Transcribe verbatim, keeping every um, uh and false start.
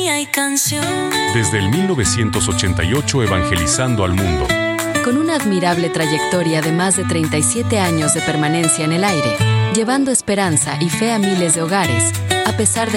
alegría y canción. Desde el mil novecientos ochenta y ocho evangelizando al mundo. Con una admirable trayectoria de más de treinta y siete años de permanencia en el aire, llevando esperanza y fe a miles de hogares, a pesar de